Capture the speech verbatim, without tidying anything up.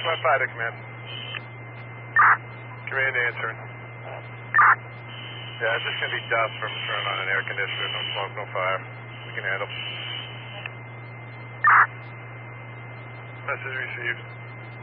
one five to command. Command answering. Yeah, it's just going to be dust from turning on an air conditioner. No smoke, no fire. We can handle. Message received.